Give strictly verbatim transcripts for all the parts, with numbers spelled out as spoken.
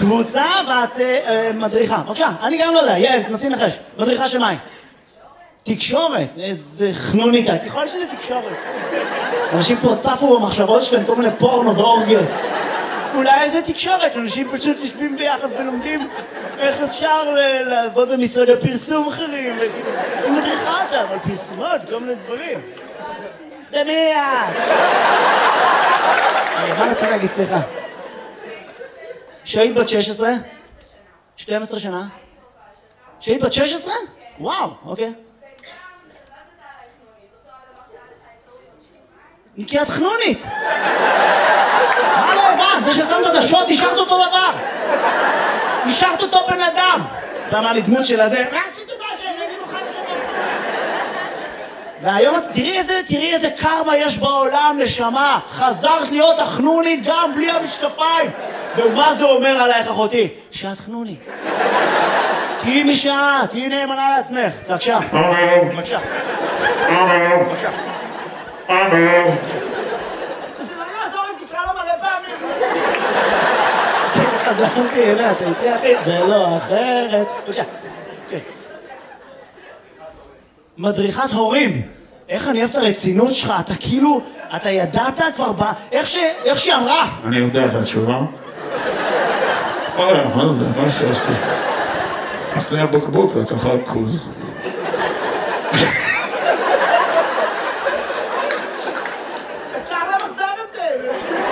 קבוצה ואת מדריכה. בבקשה, אני גם לא יודע, יעל, תנסי לנחש. מדריכה של מה? תקשורת, איזה חנוניקה, ככל שזה תקשורת. אנשים פה צפו במחשבות שלהם כל מיני פורנו ואורגיות. אולי איזה תקשורת, אנשים פשוט יושבים ביחד ולומדים איך אפשר לעבוד במשרד הפרסום אחרים. היא מדריכה אותם על פרסומות, כל מיני דברים. סתמיה! מה רציתי להגיד, סליחה? שהיית בת שש עשרה? שתים עשרה שנה? שהיית בת שש עשרה? וואו, אוקיי. כי את חנונית! מה לא הבנת? זה ששמת את השוט, נשארת אותו דבר! נשארת אותו בן אדם! אתה אמר לי דמות של הזה, והיום תראי איזה, תראי איזה קרמה יש בעולם, נשמה. חזרת להיות החנונית גם בלי המשקפיים. ומה זה אומר עלייך, אחותי? שאת חנונית. תהיי משעה, תהיי נאמנה לעצמך. בבקשה. בבקשה. בבקשה. זה לא יעזור אם תקרא לו מלא פעמים. חזרתי אליה, אתה איתי אחי, ולא אחרת. בבקשה. מדריכת הורים. איך אני אוהב את הרצינות שלך, אתה כאילו, אתה ידעת כבר ב... איך ש... איך שהיא אמרה? אני יודע את התשובה. אוי, מה זה? מה שעשתי? עשני הבקבוק ותאכל כוז. אפשר למסר את זה!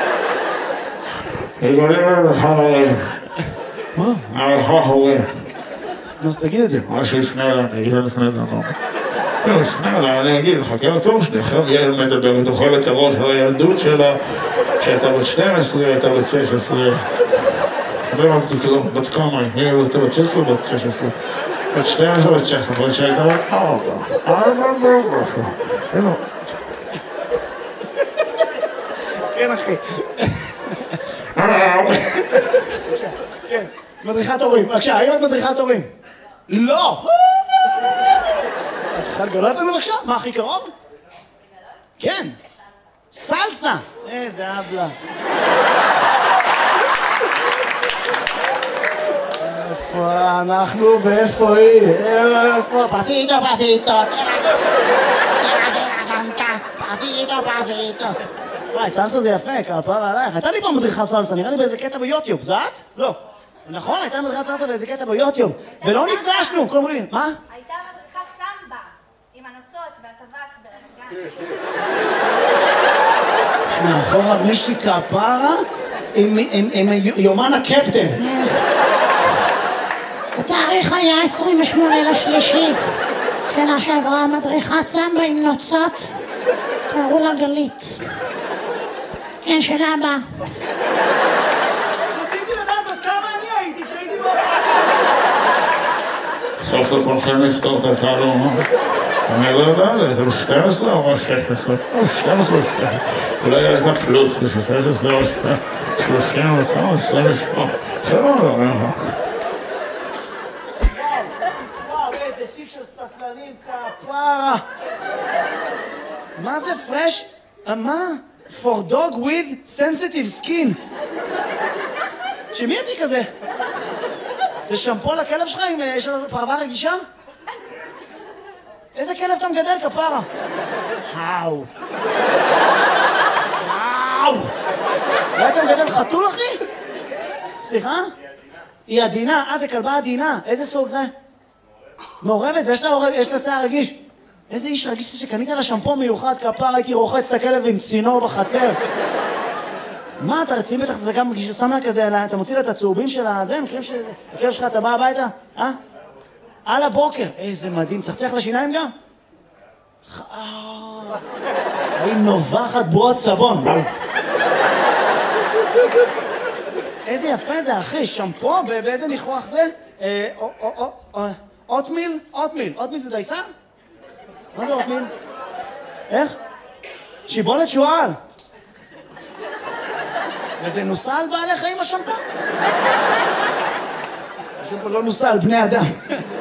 יגולים לך הורים. מה? לך הורים. אז תגיד את זה. מה שיפנה אליי, אני אגיד לפני דבר. לא, שנייה, אולי אני אגיד לך, כי הטוב שלי, אחר יעל מדברת, אוכל את הראש על הילדות שלה, שהייתה בת שתים עשרה, הייתה בת שש עשרה. לא אמרתי כלום, בת כמה, היא הייתה בת שש עשרה, בת שש עשרה. בת שתים עשרה, בת שש עשרה, אבל שהייתה בת ארבע. ארבע, ארבע. הנה. כן, אחי. כן, מדריכת הורים. בבקשה, האם את מדריכת הורים? לא! את יכולה לגלות לנו בבקשה? מה הכי קרוב? כן. סלסה! איזה אבלה. איפה אנחנו ואיפה היא? איפה? פסיטו, פסיטו. פסיטו, פסיטו. וואי, סלסה זה יפה, כפרה עלייך. הייתה לי פעם מדריכה סלסה, נראה לי באיזה קטע ביוטיוב. זה את? לא. נכון, הייתה מדריכת סלסה באיזה קטע ביוטיוב. ולא נפגשנו, כולם אומרים, מה? הייתה מדריכת סמבה, עם הנוצות והטווס ברמת גן. מאחורה מישהי כפרה עם יומן הקפטן. התאריך היה עשרים ושמונה לשלישי. שנה שעברה מדריכת סמבה עם נוצות. קראו לה גלית. כן, שנה הבאה. רציתי לדעת עד כמה אני הייתי כשהייתי בבית. סוף סוף הולכים לפתור את התעלום. אני לא יודע, זה שתים עשרה או שש עשרה? או שתים עשרה או שתים עשרה. אולי הייתה פלוס, זה שש עשרה או שלושים וכמה, עשרים ושמונה. זה לא יודע. וואו, איזה תיק של סטלנים כפרה. מה זה פרש? מה? For dog with sensitive skin. שמי התיק הזה? זה שמפו לכלב שלך אם יש לו פרווה רגישה? איזה כלב אתה מגדל כפרה? האו. האו. אולי אתה מגדל חתול אחי? סליחה? היא עדינה. אה, זה כלבה עדינה. איזה סוג זה? מעורבת, ויש לה שיער רגיש. איזה איש רגיש שקנית לה שמפו מיוחד כפרה, הייתי רוחץ את הכלב עם צינור בחצר. מה, אתה רציני בטח, זה גם כשאתה שם לה כזה, אתה מוציא לה את הצהובים של הזה, מכירים שהכלב שלך, אתה בא הביתה? אה? על הבוקר. איזה מדהים, צחצח לשיניים גם? היא נובחת בועות סבון. איזה יפה זה, אחי, שמפו, באיזה ניחוח זה? אוטמיל? אוטמיל. אוטמיל זה דייסה? מה זה אוטמיל? איך? שיבולת שועל. וזה נוסע על בעלי חיים השמפה? השמפה לא נוסע על בני אדם.